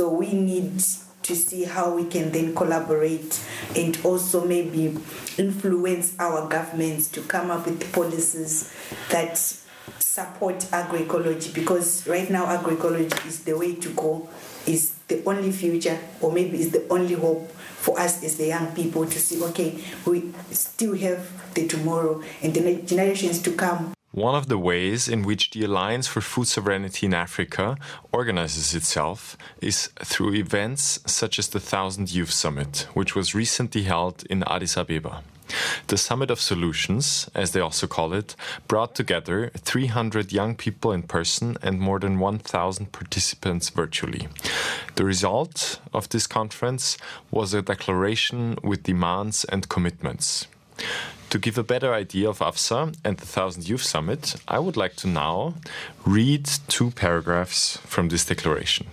So we need to see how we can then collaborate and also maybe influence our governments to come up with policies that support agroecology, because right now agroecology is the way to go, is the only future, or maybe is the only hope for us as the young people to see, okay, we still have the tomorrow and the generations to come. One of the ways in which the Alliance for Food Sovereignty in Africa organizes itself is through events such as the 1000 Youth Summit, which was recently held in Addis Ababa. The Summit of Solutions, as they also call it, brought together 300 young people in person and more than 1,000 participants virtually. The result of this conference was a declaration with demands and commitments. To give a better idea of AFSA and the 1000 Youth Summit, I would like to now read 2 paragraphs from this declaration.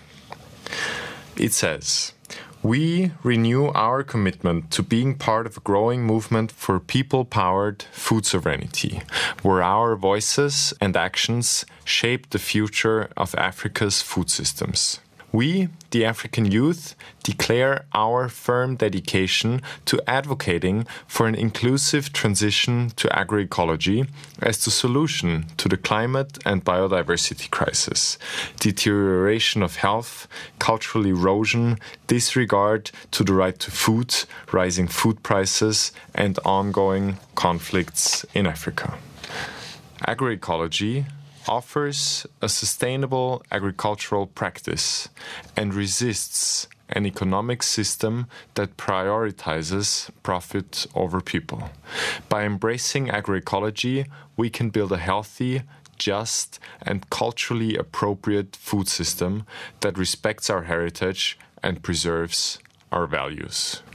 It says, "We renew our commitment to being part of a growing movement for people-powered food sovereignty, where our voices and actions shape the future of Africa's food systems. We, the African youth, declare our firm dedication to advocating for an inclusive transition to agroecology as the solution to the climate and biodiversity crisis, deterioration of health, cultural erosion, disregard to the right to food, rising food prices, and ongoing conflicts in Africa. Agroecology offers a sustainable agricultural practice and resists an economic system that prioritizes profit over people. By embracing agroecology, we can build a healthy, just, and culturally appropriate food system that respects our heritage and preserves our values."